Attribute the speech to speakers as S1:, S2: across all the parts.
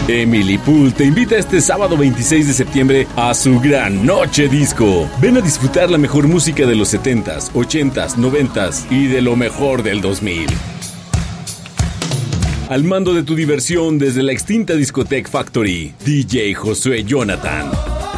S1: Emily Pool te invita este sábado 26 de septiembre a su gran noche disco. Ven a disfrutar la mejor música de los 70s, 80s, 90s y de lo mejor del 2000. Al mando de tu diversión desde la extinta Discotech Factory, DJ Josué Jonathan.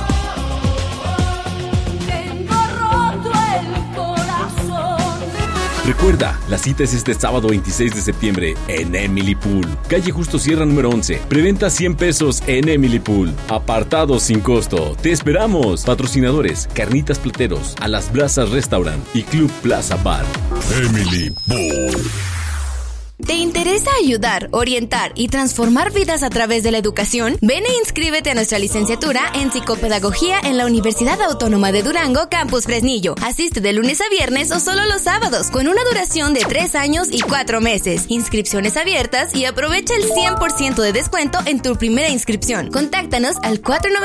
S1: Recuerda, la cita es este sábado 26 de septiembre en Emily Pool, calle Justo Sierra número 11. Preventa $100 en Emily Pool. Apartados sin costo. ¡Te esperamos! Patrocinadores: Carnitas Plateros, A las Brasas Restaurant y Club Plaza Bar. Emily Pool.
S2: ¿Te interesa ayudar, orientar y transformar vidas a través de la educación? Ven e inscríbete a nuestra licenciatura en Psicopedagogía en la Universidad Autónoma de Durango, Campus Fresnillo. Asiste de lunes a viernes o solo los sábados, con una duración de 3 años y 4 meses. Inscripciones abiertas y aprovecha el 100% de descuento en tu primera inscripción. Contáctanos al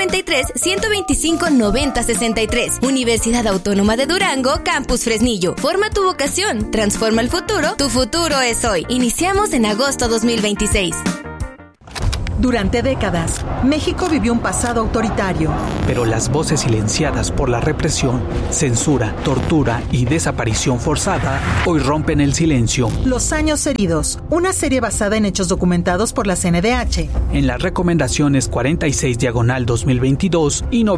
S2: 493-125-9063. Universidad Autónoma de Durango, Campus Fresnillo. Forma tu vocación, transforma el futuro. Tu futuro es hoy. Iniciamos en agosto 2026.
S3: Durante décadas, México vivió un pasado autoritario.
S4: Pero las voces silenciadas por la represión, censura, tortura y desaparición forzada hoy rompen el silencio.
S3: Los años heridos, una serie basada en hechos documentados por la CNDH.
S4: En las recomendaciones 46/2022 y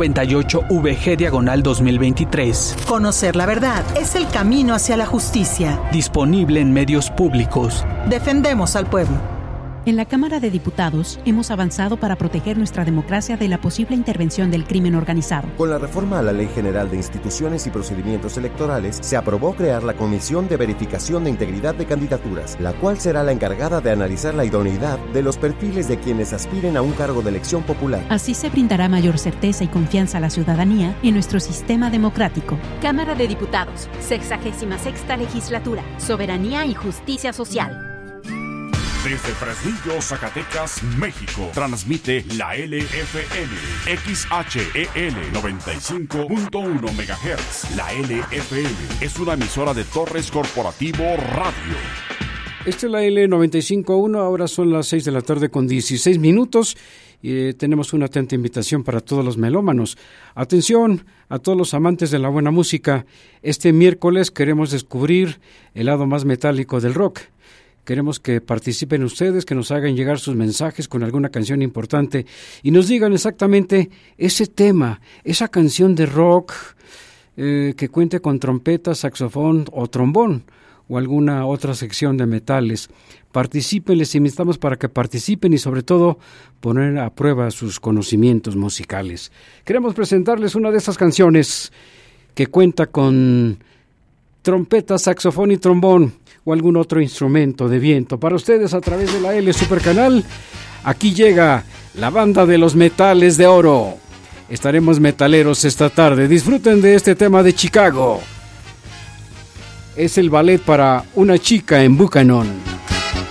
S4: 98/VG/2023.
S3: Conocer la verdad es el camino hacia la justicia.
S4: Disponible en medios públicos.
S3: Defendemos al pueblo.
S5: En la Cámara de Diputados hemos avanzado para proteger nuestra democracia de la posible intervención del crimen organizado.
S6: Con la reforma a la Ley General de Instituciones y Procedimientos Electorales, se aprobó crear la Comisión de Verificación de Integridad de Candidaturas, la cual será la encargada de analizar la idoneidad de los perfiles de quienes aspiren a un cargo de elección popular.
S5: Así se brindará mayor certeza y confianza a la ciudadanía en nuestro sistema democrático.
S7: Cámara de Diputados, 66ª Legislatura, Soberanía y Justicia Social.
S8: Desde Fresnillo, Zacatecas, México, transmite la LFN, XHEL 95.1 MHz. La LFN es una emisora de Torres Corporativo Radio.
S9: Esta es la L95.1, ahora son las 6 de la tarde con 16 minutos. Tenemos una atenta invitación para todos los melómanos. Atención a todos los amantes de la buena música. Este miércoles queremos descubrir el lado más metálico del rock. Queremos que participen ustedes, que nos hagan llegar sus mensajes con alguna canción importante y nos digan exactamente ese tema, esa canción de rock que cuente con trompeta, saxofón o trombón o alguna otra sección de metales. Participen, les invitamos para que participen y sobre todo poner a prueba sus conocimientos musicales. Queremos presentarles una de esas canciones que cuenta con trompeta, saxofón y trombón o algún otro instrumento de viento. Para ustedes a través de la L Supercanal, aquí llega la banda de los Metales de Oro. Estaremos metaleros esta tarde. Disfruten de este tema de Chicago. Es el ballet para una chica en Buchanan.